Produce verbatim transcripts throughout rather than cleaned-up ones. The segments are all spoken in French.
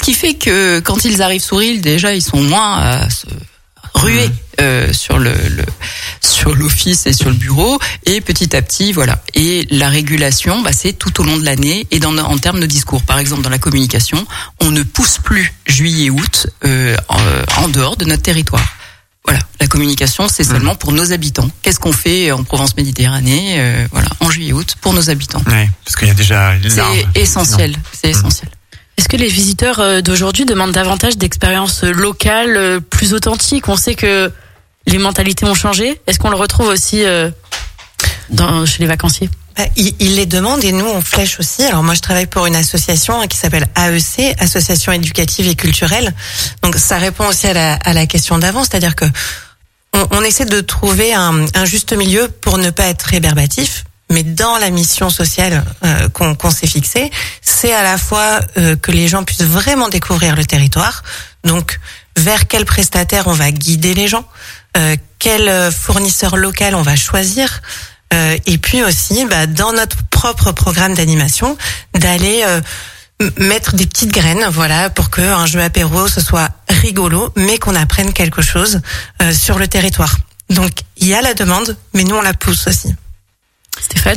Ce qui fait que quand ils arrivent sur île, déjà ils sont moins à se ruer euh, sur le, le sur l'office et sur le bureau, et petit à petit voilà. Et la régulation, bah, c'est tout au long de l'année et dans en termes de discours. Par exemple, dans la communication, on ne pousse plus juillet-août euh, en, en dehors de notre territoire. Voilà, la communication, c'est seulement pour nos habitants. Qu'est-ce qu'on fait en Provence-Méditerranée, euh, voilà, en juillet-août pour nos habitants. Oui, parce qu'il y a déjà. C'est essentiel, c'est essentiel. Est-ce que les visiteurs d'aujourd'hui demandent davantage d'expériences locales, plus authentiques ? On sait que les mentalités ont changé. Est-ce qu'on le retrouve aussi dans, chez les vacanciers ? Bah, ils, ils les demandent et nous on flèche aussi. Alors moi je travaille pour une association qui s'appelle A E C, Association éducative et culturelle. Donc ça répond aussi à la, à la question d'avant, c'est-à-dire que on, on essaie de trouver un, un juste milieu pour ne pas être rébarbatif. Mais dans la mission sociale euh, qu'on, qu'on s'est fixée, c'est à la fois euh, que les gens puissent vraiment découvrir le territoire. Donc vers quel prestataire on va guider les gens, euh, quel fournisseur local on va choisir. Euh, et puis aussi, bah, dans notre propre programme d'animation, d'aller euh, mettre des petites graines, voilà, pour que un jeu apéro ce soit rigolo, mais qu'on apprenne quelque chose euh, sur le territoire. Donc il y a la demande, mais nous on la pousse aussi. Stéphane ?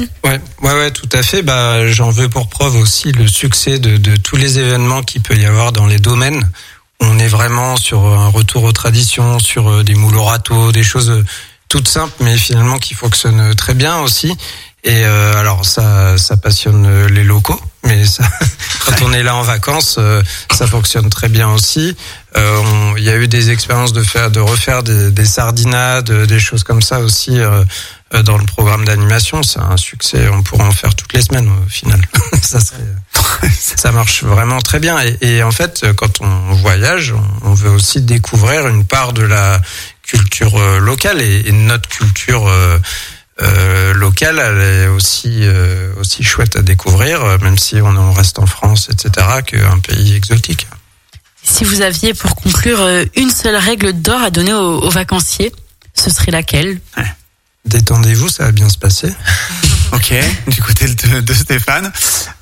Ouais, ouais, ouais, tout à fait. Bah, j'en veux pour preuve aussi le succès de, de tous les événements qu'il peut y avoir dans les domaines. On est vraiment sur un retour aux traditions, sur des moules au râteau, des choses toutes simples, mais finalement qui fonctionnent très bien aussi. Et euh, alors ça, ça passionne les locaux, mais ça, quand on est là en vacances, euh, ça fonctionne très bien aussi. Euh, on, il y a eu des expériences de faire, de refaire des, des sardinades, des choses comme ça aussi euh, dans le programme d'animation. C'est un succès. On pourrait en faire toutes les semaines au final. ça serait, ça marche vraiment très bien. Et, et en fait, quand on voyage, on veut aussi découvrir une part de la culture locale et, et notre culture. Euh, Euh, locale, elle est aussi euh, aussi chouette à découvrir, même si on, on reste en France, et cetera, qu'un pays exotique. Si vous aviez pour conclure une seule règle d'or à donner aux, aux vacanciers, ce serait laquelle ? Ouais. Détendez-vous, ça va bien se passer. Ok, du côté de, de Stéphane. Aurélien ?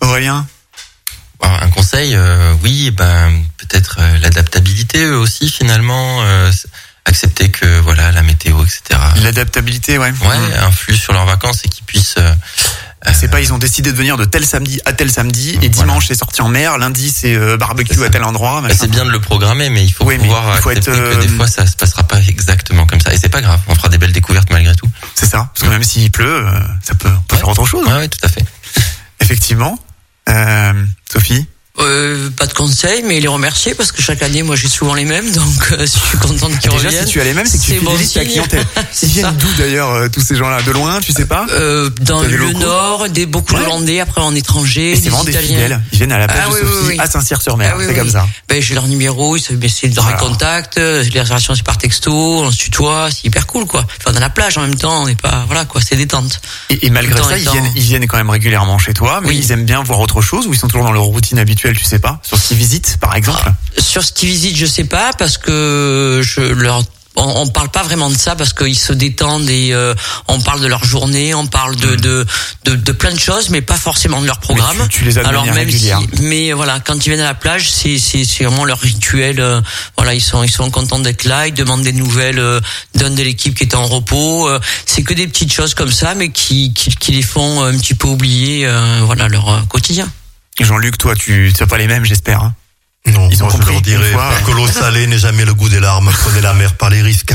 Un conseil, euh, oui, ben peut-être euh, l'adaptabilité aussi finalement. Euh, accepter que voilà la météo, et cetera. L'adaptabilité, ouais. Ouais, mmh. influe sur leurs vacances et qu'ils puissent. Euh, c'est pas ils ont décidé de venir de tel samedi à tel samedi et voilà. Dimanche c'est sorti en mer, lundi c'est euh, barbecue c'est à tel endroit. Bah, c'est bien de le programmer, mais il faut oui, pouvoir il faut accepter être, euh... que des fois ça se passera pas exactement comme ça. Et c'est pas grave, on fera des belles découvertes malgré tout. C'est ça, parce que même s'il pleut, euh, ça peut, on peut ouais. faire autre chose. Ouais, ouais, tout à fait. Effectivement. Euh, Sophie ? Euh, pas de conseils, mais les remercier parce que chaque année, moi, j'ai souvent les mêmes, donc euh, je suis contente qu'ils Déjà, reviennent. si tu as les mêmes, c'est que tu fidélises ta clientèle. Ils viennent d'où d'ailleurs euh, tous ces gens-là ? De loin, tu sais pas ? euh, Dans le locaux. Nord, des beaucoup de Hollandais, après en étranger, et c'est vraiment des fidèles. Ils viennent à la plage ah, de oui, Sophie, oui, oui. à Saint-Cyr-sur-Mer. Ah, oui, c'est oui. comme ça. Ben j'ai leur numéro, ils savent c'est dans les contacts, les réservations c'est par texto, on se tutoie, c'est hyper cool quoi. Enfin dans la plage en même temps, on n'est pas voilà quoi, c'est détente. Et, et malgré ça, ils viennent, ils viennent quand même régulièrement chez toi, mais oui. ils aiment bien voir autre chose ou ils sont toujours dans leur routine habituelle, tu sais pas, sur ce qu'ils visitent par exemple. Ah, sur ce qu'ils visitent, je sais pas parce que je leur On, on parle pas vraiment de ça parce qu'ils se détendent et euh, on parle de leur journée, on parle de de de, de plein de choses, mais pas forcément de leur programme. Mais tu, tu les as de Alors manière même régulière. Si, mais voilà, quand ils viennent à la plage, c'est c'est c'est vraiment leur rituel. Euh, voilà, ils sont ils sont contents d'être là, ils demandent des nouvelles euh, d'un de l'équipe qui est en repos. Euh, c'est que des petites choses comme ça, mais qui qui, qui les font un petit peu oublier euh, voilà leur euh, quotidien. Jean-Luc, toi, tu tu as pas les mêmes, j'espère. Hein non, ils ont moi je leur dirais que l'eau salée n'est jamais le goût des larmes. Prenez la mer par les risques.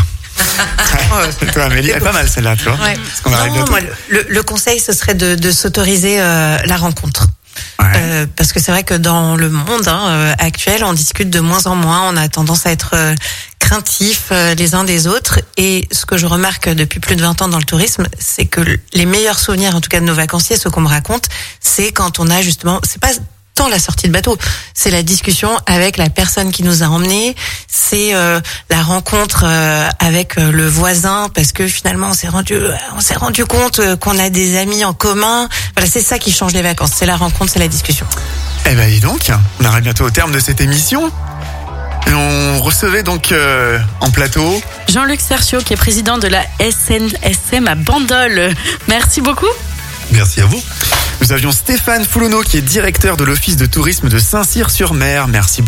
ouais, toi, Amélie, elle est pas mal celle-là, tu vois. Ouais. Non, moi, le, le conseil, ce serait de, de s'autoriser euh, la rencontre. Ouais. Euh, parce que c'est vrai que dans le monde hein, euh, actuel, on discute de moins en moins. On a tendance à être euh, craintifs euh, les uns des autres. Et ce que je remarque depuis plus de vingt ans dans le tourisme, c'est que les meilleurs souvenirs, en tout cas de nos vacanciers, ce qu'on me raconte, c'est quand on a justement, c'est pas tant la sortie de bateau, c'est la discussion avec la personne qui nous a emmenés, c'est euh, la rencontre euh, avec euh, le voisin parce que finalement on s'est rendu on s'est rendu compte euh, qu'on a des amis en commun. Voilà, c'est ça qui change les vacances, c'est la rencontre, c'est la discussion. Eh ben dis donc, on arrive bientôt au terme de cette émission. Et on recevait donc euh, en plateau Jean-Luc Cercio qui est président de la S N S M à Bandol. Merci beaucoup. Merci à vous. Nous avions Stéphane Foulonneau qui est directeur de l'Office de tourisme de Saint-Cyr-sur-Mer. Merci beaucoup.